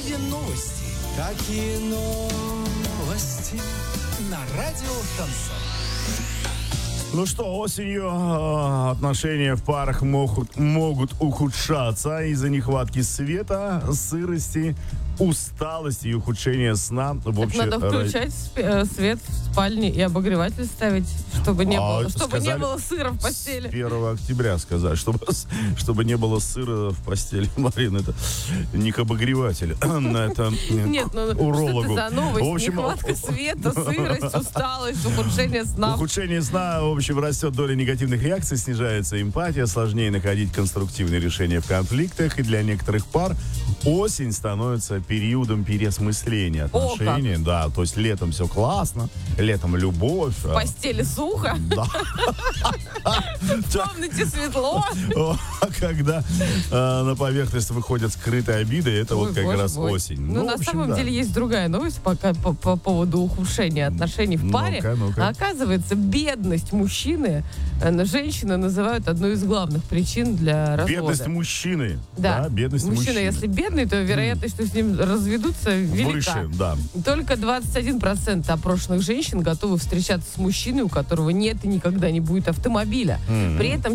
Какие новости на радио Шансон. Ну что, осенью отношения в парах могут ухудшаться из-за нехватки света, сырости, усталости и ухудшения сна в общей... Надо включать свет в спальне и обогреватель ставить, чтобы не было, не было сыра в постели. С 1 октября сказать, чтобы не было сыра в постели. Марина, это не к обогревателю, это нет, ну урологу. Что это за новость? В общем, нехватка света, сырость, усталость, ухудшение сна. Ухудшение сна, в общем, растет доля негативных реакций, снижается эмпатия, сложнее находить конструктивные решения в конфликтах, и для некоторых пар осень становится периодом переосмысления отношений. Да, то есть летом все классно, летом любовь. В постели сухо. Да. В комнате светло. А когда на поверхность выходят скрытые обиды, это вот как раз осень. Ну, на самом деле есть другая новость по поводу ухудшения отношений в паре. Оказывается, бедность мужчины женщины называют одной из главных причин для развода. Бедность мужчины. Да, бедность мужчины. Мужчина, если бедный, то вероятность, что с ним разведутся, велика. Выше, да. Только 21% опрошенных женщин готовы встречаться с мужчиной, у которого нет и никогда не будет автомобиля. При этом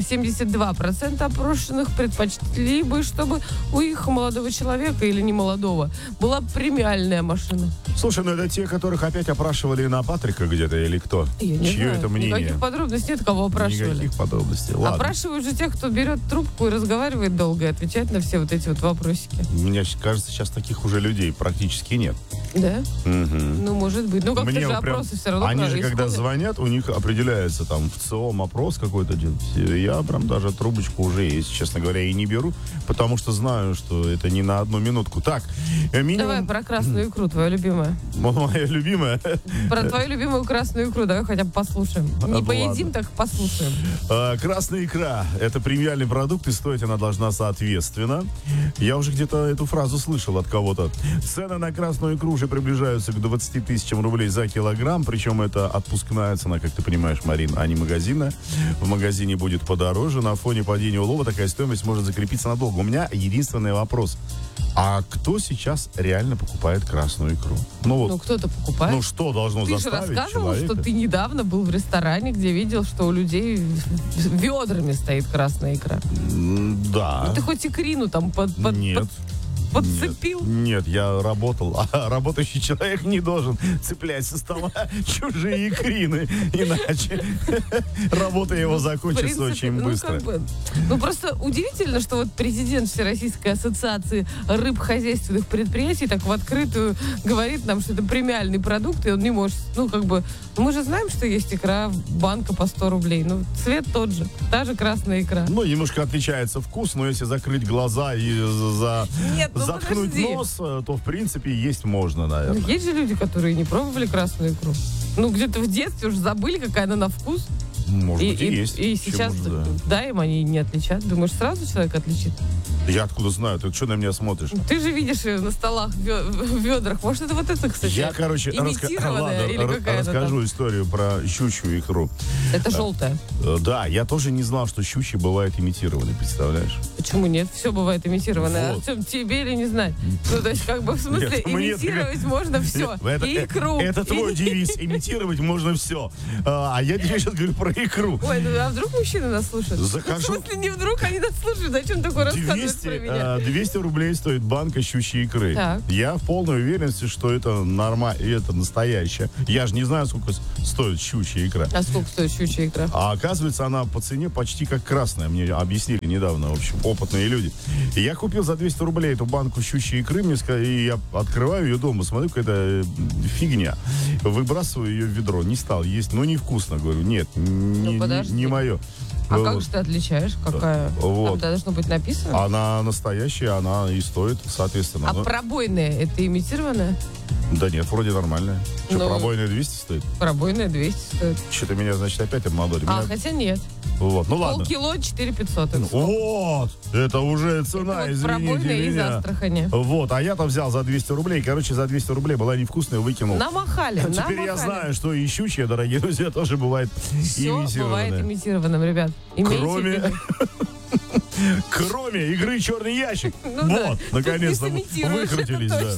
72% опрошенных предпочли бы, чтобы у их молодого человека или немолодого была премиальная машина. Слушай, ну это те, которых опять опрашивали на Патрика где-то или кто? Я не Чье знаю. это мнение? Никаких подробностей нет, кого опрашивали. Никаких подробностей. Ладно. Опрашивают же тех, кто берет трубку и разговаривает долго, и отвечает на все вот эти вот вопросики. Мне кажется, сейчас таких уже людей практически нет. Да? Ну, может быть. Ну, как-то же опросы все равно Они же, происходят. когда звонят, у них определяется там в ЦИОМ опрос какой-то. Я прям даже трубочку уже, если честно говоря, и не беру, потому что знаю, что это не на одну минутку. Так, минимум... Давай про красную икру, твоя любимая. Моя любимая? Про твою любимую красную икру давай хотя бы послушаем. Не поедим, так послушаем. Красная икра – это премиальный продукт, и стоить она должна соответственно. Я уже где-то эту фразу слышал от кого-то. Цены на красную икру уже приближаются к 20 тысячам рублей за килограмм, причем это отпускная цена, как ты понимаешь, Марин, а не магазина. В магазине будет подороже. На фоне падения улова такая стоимость может закрепиться надолго. У меня единственный вопрос. А кто сейчас реально покупает красную икру? Ну, кто-то покупает. Ну, что должно заставить человека? Ты же рассказывал, что ты недавно был в ресторане, где видел, что у людей ведрами стоит красная икра. Да. Ну, ты хоть икрину там Нет. подцепил? Нет, я работал. А работающий человек не должен цеплять со стола чужие икрины. Иначе работа его закончится очень быстро. Ну, просто удивительно, что вот президент Всероссийской ассоциации рыбхозяйственных предприятий так в открытую говорит нам, что это премиальный продукт, и он не может, мы же знаем, что есть икра банка по 100 рублей. Ну, цвет тот же, та же красная икра. Ну, немножко отличается вкус, но если закрыть глаза и заткнуть нос, то, в принципе, есть можно, наверное. Есть же люди, которые не пробовали красную икру. Ну, где-то в детстве уже забыли, какая она на вкус. Может быть, и есть. И сейчас, да, им они не отличат. Думаешь, сразу человек отличит? Я откуда знаю? Ты что на меня смотришь? Ты же видишь на столах в ведрах. Может, это вот это, кстати, я, короче, расскажу историю про щучью икру. Это желтая. Да, я тоже не знал, что щучьи бывают имитированы, представляешь? Почему нет? Все бывает имитированное. Вот. Артем, тебе или не знать? Ну, то есть, в смысле, имитировать можно все. И икру. Это твой девиз. Имитировать можно все. А я тебе сейчас говорю про икру. Ой, а вдруг мужчины нас слушают? Захожу. В смысле, не вдруг, они нас слушают. Зачем такое рассказывать про меня? 200 рублей стоит банка щучьей икры. Так. Я в полной уверенности, что это нормально, это настоящее. Я же не знаю, сколько стоит щучья икра. А сколько стоит щучья икра? А оказывается, она по цене почти как красная. Мне объяснили недавно, в общем, опытные люди. И я купил за 200 рублей эту банку щучьей икры, и я открываю ее дома, смотрю, какая-то фигня. Выбрасываю ее в ведро. Не стал есть, невкусно, говорю. Нет, не мое. А как же ты отличаешь? Какая? Там должно быть написано? Она настоящая, она и стоит, соответственно. А пробойная, это имитированная? Да нет, вроде нормальная. Что, пробойная 200 стоит? Пробойная 200 стоит. Что-то меня, значит, опять обманули. Хотя нет. Вот, ну ладно. Полкило 4500. Вот, это уже цена, это извините пробойная меня. из Астрахани. Вот, а я-то взял за 200 рублей. Короче, за 200 рублей была невкусная, выкинул. Намахали. Теперь я знаю, что и щучья, дорогие друзья, тоже бывает имитированное. Все бывает имитированным, ребят. Кроме игры «Черный ящик». Вот, наконец-то выкрутились.